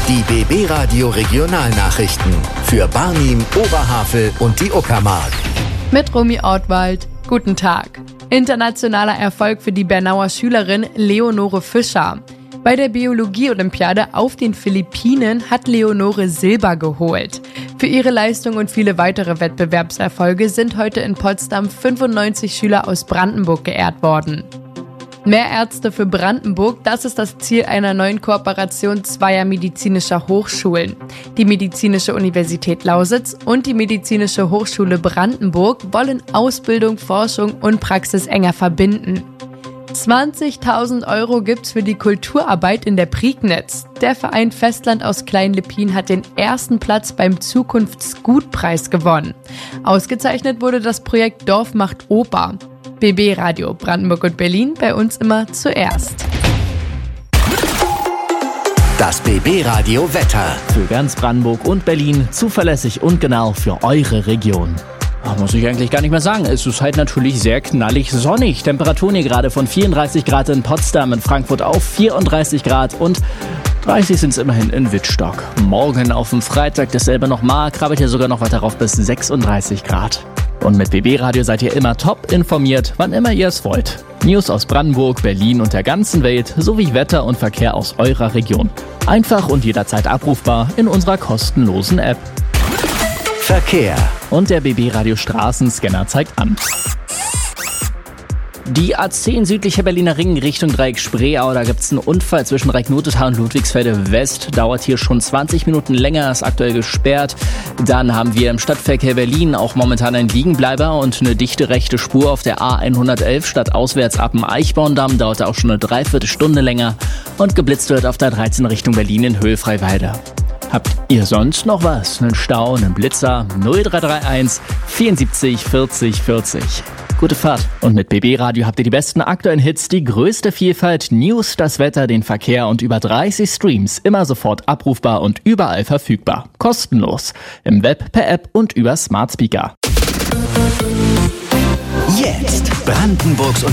Die BB Radio Regionalnachrichten für Barnim, Oberhavel und die Uckermark. Mit Romy Ortwald. Guten Tag. Internationaler Erfolg für die Bernauer Schülerin Leonore Fischer. Bei der Biologie-Olympiade auf den Philippinen hat Leonore Silber geholt. Für ihre Leistung und viele weitere Wettbewerbserfolge sind heute in Potsdam 95 Schüler aus Brandenburg geehrt worden. Mehr Ärzte für Brandenburg, das ist das Ziel einer neuen Kooperation zweier medizinischer Hochschulen. Die Medizinische Universität Lausitz und die Medizinische Hochschule Brandenburg wollen Ausbildung, Forschung und Praxis enger verbinden. 20.000 € gibt's für die Kulturarbeit in der Prignitz. Der Verein Festland aus Klein-Lippin hat den ersten Platz beim Zukunftsgutpreis gewonnen. Ausgezeichnet wurde das Projekt Dorf macht Oper. BB Radio Brandenburg und Berlin, bei uns immer zuerst. Das BB Radio Wetter. Für ganz Brandenburg und Berlin zuverlässig und genau für eure Region. Muss ich eigentlich gar nicht mehr sagen. Es ist halt natürlich sehr knallig sonnig. Temperaturen hier gerade von 34 Grad in Potsdam, in Frankfurt auf 34 Grad und 30 sind es immerhin in Wittstock. Morgen auf dem Freitag dasselbe nochmal, krabbelt hier sogar noch weiter rauf bis 36 Grad. Und mit BB Radio seid ihr immer top informiert, wann immer ihr es wollt. News aus Brandenburg, Berlin und der ganzen Welt sowie Wetter und Verkehr aus eurer Region. Einfach und jederzeit abrufbar in unserer kostenlosen App. Verkehr. Und der BB Radio Straßenscanner zeigt an. Die A10 südlicher Berliner Ring Richtung Dreieck Spreeau, da gibt's einen Unfall zwischen Reiknotetal und Ludwigsfelde West. Dauert hier schon 20 Minuten länger, ist aktuell gesperrt. Dann haben wir im Stadtverkehr Berlin auch momentan einen Liegenbleiber und eine dichte rechte Spur auf der A111 stadtauswärts ab dem Eichborndamm. Dauert auch schon eine Dreiviertelstunde länger und geblitzt wird auf der 13 Richtung Berlin in Höhe-Freiwalde. Habt ihr sonst noch was? Einen Stau, einen Blitzer? 0331 74 40 40. Gute Fahrt. Und mit BB Radio habt ihr die besten aktuellen Hits, die größte Vielfalt, News, das Wetter, den Verkehr und über 30 Streams. Immer sofort abrufbar und überall verfügbar. Kostenlos. Im Web, per App und über Smart Speaker. Jetzt Brandenburgs und